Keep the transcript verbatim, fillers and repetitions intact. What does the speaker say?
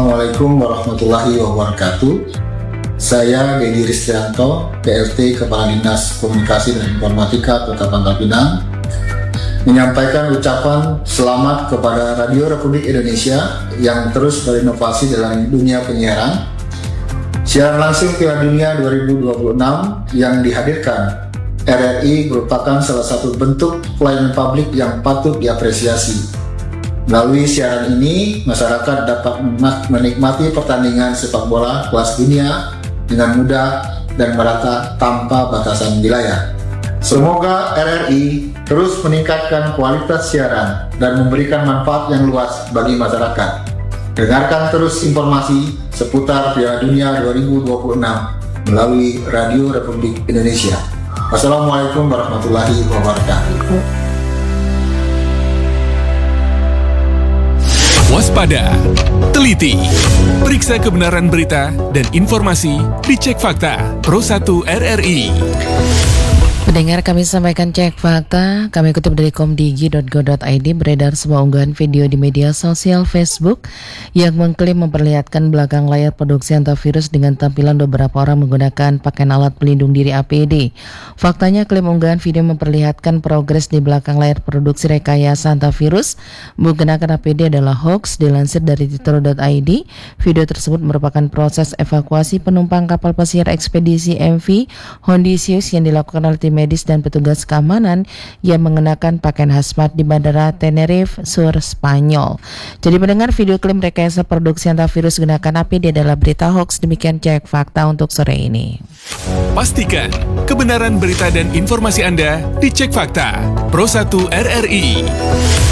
Assalamualaikum warahmatullahi wabarakatuh. Saya Dedi Ristianto, P L T Kepala Dinas Komunikasi dan Informatika Kota Pangkal Pinang, menyampaikan ucapan selamat kepada Radio Republik Indonesia yang terus berinovasi dalam dunia penyiaran. Siaran langsung Piala Dunia dua ribu dua puluh enam yang dihadirkan R R I merupakan salah satu bentuk pelayanan publik yang patut diapresiasi. Melalui siaran ini, masyarakat dapat menikmati pertandingan sepak bola kelas dunia dengan mudah dan merata tanpa batasan wilayah. Semoga R R I terus meningkatkan kualitas siaran dan memberikan manfaat yang luas bagi masyarakat. Dengarkan terus informasi seputar Piala Dunia dua ribu dua puluh enam melalui Radio Republik Indonesia. Wassalamualaikum warahmatullahi wabarakatuh. Waspada, teliti, periksa kebenaran berita dan informasi, dicek fakta, Pro satu R R I. Pendengar, kami sampaikan cek fakta. Kami kutip dari komdigi titik go titik i d, beredar sebuah unggahan video di media sosial Facebook yang mengklaim memperlihatkan belakang layar produksi antivirus dengan tampilan beberapa orang menggunakan pakaian alat pelindung diri A P D. Faktanya, klaim unggahan video memperlihatkan progres di belakang layar produksi rekayasa antivirus menggunakan A P D adalah hoax. Dilansir dari titro titik i d, video tersebut merupakan proses evakuasi penumpang kapal pesiar ekspedisi M V Hondisius yang dilakukan oleh tim medis dan petugas keamanan yang mengenakan pakaian hazmat di Bandara Tenerife, Sur, Spanyol. Jadi pendengar, video klaim rekayasa produksi antivirus gunakan A P D adalah berita hoax. Demikian cek fakta untuk sore ini. Pastikan kebenaran berita dan informasi Anda dicek fakta. Pro satu R R I.